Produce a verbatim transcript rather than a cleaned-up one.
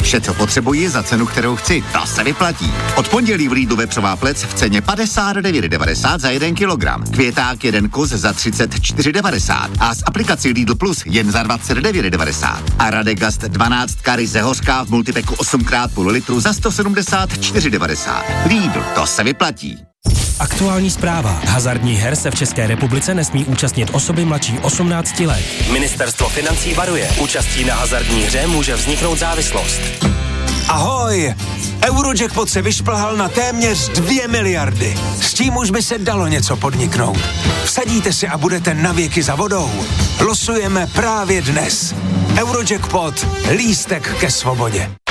Vše, co potřebuji za cenu, kterou chci, to se vyplatí. Od pondělí v Lidlu vepřová plec v ceně padesát devět devadesát za jeden kilogram. Květák jeden kus za třicet čtyři devadesát a s aplikací Lidl Plus jen za dvacet devět devadesát. A Radegast dvanáct ryze hořká v multipeku osm krát půl litru za sto sedmdesát čtyři devadesát. Lidl, to se vyplatí. Aktuální zpráva. Hazardních her se v České republice nesmí účastnit osoby mladší osmnácti let. Ministerstvo financí varuje. Účastí na hazardní hře může vzniknout závislost. Ahoj! Eurojackpot se vyšplhal na téměř dvě miliardy. S tím už by se dalo něco podniknout. Vsadíte si a budete navěky za vodou. Losujeme právě dnes. Eurojackpot. Lístek ke svobodě.